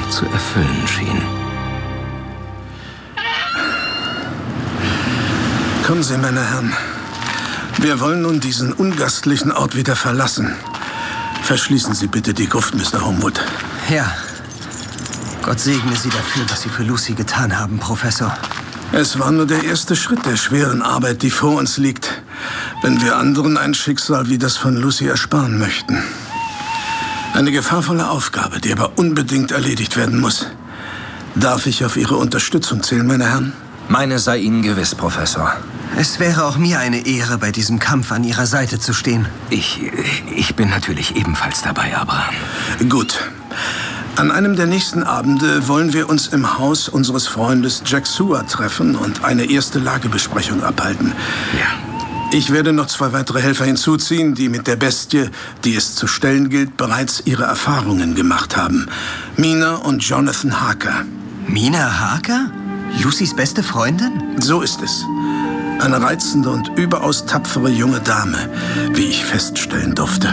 zu erfüllen schien. Kommen Sie, meine Herren. Wir wollen nun diesen ungastlichen Ort wieder verlassen. Verschließen Sie bitte die Gruft, Mr. Homewood. Ja. Gott segne Sie dafür, was Sie für Lucy getan haben, Professor. Es war nur der erste Schritt der schweren Arbeit, die vor uns liegt, wenn wir anderen ein Schicksal wie das von Lucy ersparen möchten. Eine gefahrvolle Aufgabe, die aber unbedingt erledigt werden muss. Darf ich auf Ihre Unterstützung zählen, meine Herren? Meine sei Ihnen gewiss, Professor. Es wäre auch mir eine Ehre, bei diesem Kampf an Ihrer Seite zu stehen. Ich bin natürlich ebenfalls dabei, Abraham. Gut. An einem der nächsten Abende wollen wir uns im Haus unseres Freundes Jack Seward treffen und eine erste Lagebesprechung abhalten. Ja. Ich werde noch 2 weitere Helfer hinzuziehen, die mit der Bestie, die es zu stellen gilt, bereits ihre Erfahrungen gemacht haben. Mina und Jonathan Harker. Mina Harker? Lucys beste Freundin? So ist es. Eine reizende und überaus tapfere junge Dame, wie ich feststellen durfte.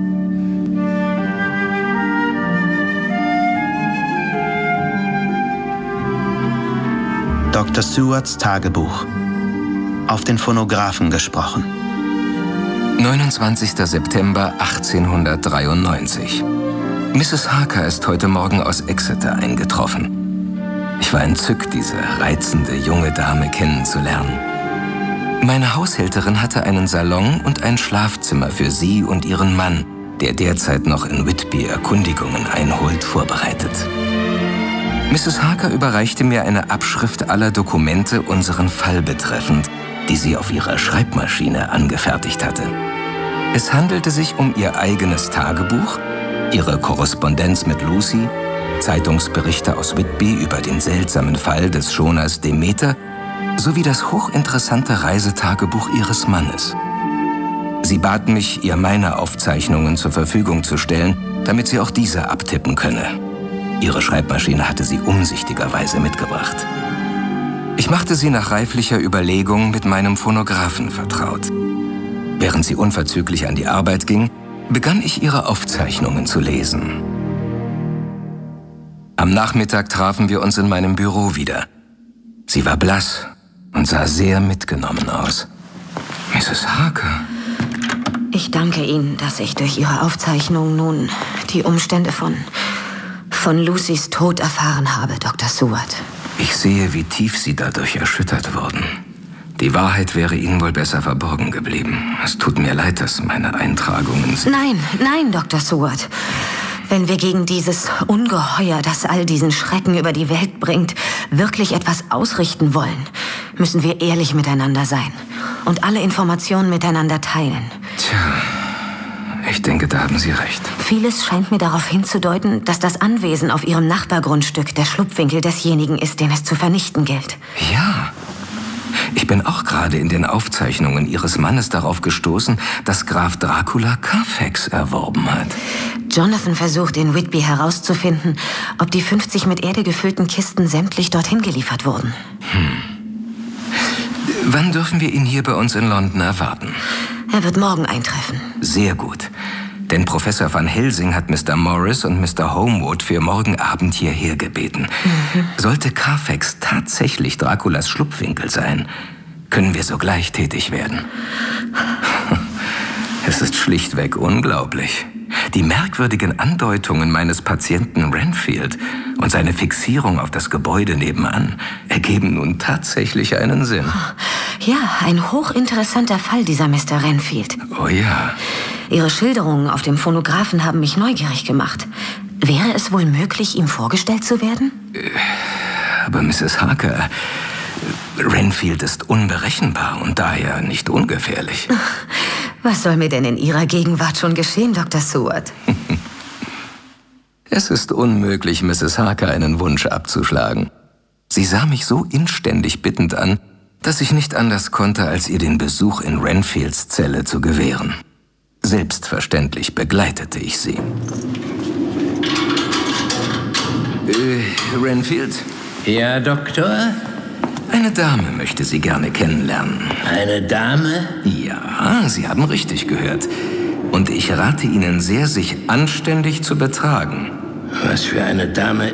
Dr. Sewards Tagebuch. Auf den Phonographen gesprochen. 29. September 1893. Mrs. Harker ist heute Morgen aus Exeter eingetroffen. Ich war entzückt, diese reizende junge Dame kennenzulernen. Meine Haushälterin hatte einen Salon und ein Schlafzimmer für sie und ihren Mann, der derzeit noch in Whitby Erkundigungen einholt, vorbereitet. Mrs. Harker überreichte mir eine Abschrift aller Dokumente unseren Fall betreffend, die sie auf ihrer Schreibmaschine angefertigt hatte. Es handelte sich um ihr eigenes Tagebuch, ihre Korrespondenz mit Lucy, Zeitungsberichte aus Whitby über den seltsamen Fall des Schoners Demeter sowie das hochinteressante Reisetagebuch ihres Mannes. Sie bat mich, ihr meine Aufzeichnungen zur Verfügung zu stellen, damit sie auch diese abtippen könne. Ihre Schreibmaschine hatte sie umsichtigerweise mitgebracht. Ich machte sie nach reiflicher Überlegung mit meinem Phonographen vertraut. Während sie unverzüglich an die Arbeit ging, begann ich ihre Aufzeichnungen zu lesen. Am Nachmittag trafen wir uns in meinem Büro wieder. Sie war blass und sah sehr mitgenommen aus. Mrs. Harker. Ich danke Ihnen, dass ich durch Ihre Aufzeichnung nun die Umstände von Lucys Tod erfahren habe, Dr. Seward. Ich sehe, wie tief Sie dadurch erschüttert wurden. Die Wahrheit wäre Ihnen wohl besser verborgen geblieben. Es tut mir leid, dass meine Eintragungen sind. Nein, Dr. Seward. Wenn wir gegen dieses Ungeheuer, das all diesen Schrecken über die Welt bringt, wirklich etwas ausrichten wollen, müssen wir ehrlich miteinander sein und alle Informationen miteinander teilen. Tja, ich denke, da haben Sie recht. Vieles scheint mir darauf hinzudeuten, dass das Anwesen auf Ihrem Nachbargrundstück der Schlupfwinkel desjenigen ist, den es zu vernichten gilt. Ja. Ich bin auch gerade in den Aufzeichnungen Ihres Mannes darauf gestoßen, dass Graf Dracula Carfax erworben hat. Jonathan versucht in Whitby herauszufinden, ob die 50 mit Erde gefüllten Kisten sämtlich dorthin geliefert wurden. Wann dürfen wir ihn hier bei uns in London erwarten? Er wird morgen eintreffen. Sehr gut. Denn Professor Van Helsing hat Mr. Morris und Mr. Homewood für morgen Abend hierher gebeten. Sollte Carfax tatsächlich Draculas Schlupfwinkel sein, können wir sogleich tätig werden. Es ist schlichtweg unglaublich. Die merkwürdigen Andeutungen meines Patienten Renfield und seine Fixierung auf das Gebäude nebenan ergeben nun tatsächlich einen Sinn. Ja, ein hochinteressanter Fall, dieser Mr. Renfield. Oh ja. Ihre Schilderungen auf dem Phonographen haben mich neugierig gemacht. Wäre es wohl möglich, ihm vorgestellt zu werden? Aber Mrs. Harker, Renfield ist unberechenbar und daher nicht ungefährlich. Was soll mir denn in Ihrer Gegenwart schon geschehen, Dr. Seward? Es ist unmöglich, Mrs. Harker einen Wunsch abzuschlagen. Sie sah mich so inständig bittend an, dass ich nicht anders konnte, als ihr den Besuch in Renfields Zelle zu gewähren. Selbstverständlich begleitete ich sie. Renfield? Ja, Doktor? Eine Dame möchte Sie gerne kennenlernen. Eine Dame? Ja, Sie haben richtig gehört. Und ich rate Ihnen sehr, sich anständig zu betragen. Was für eine Dame